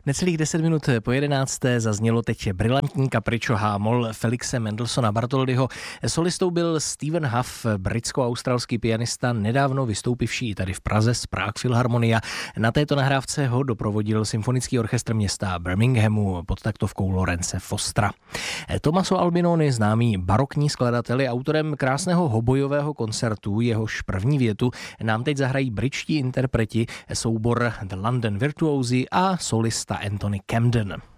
Necelých 10 minut po 11. zaznělo teď brilantní kapričo H-moll Felixe Mendelssohna Bartholdyho. Solistou byl Stephen Huff, britsko-australský pianista, nedávno vystoupivší tady v Praze z Prague Philharmonia. Na této nahrávce ho doprovodil symfonický orchestr města Birminghamu pod taktovkou Lorence Fostera. Tommaso Albinoni, známý barokní skladatel, je autorem krásného hobojového koncertu, jehož první větu nám teď zahrají britští interpreti, soubor The London Virtuosi a solista Anthony Camden.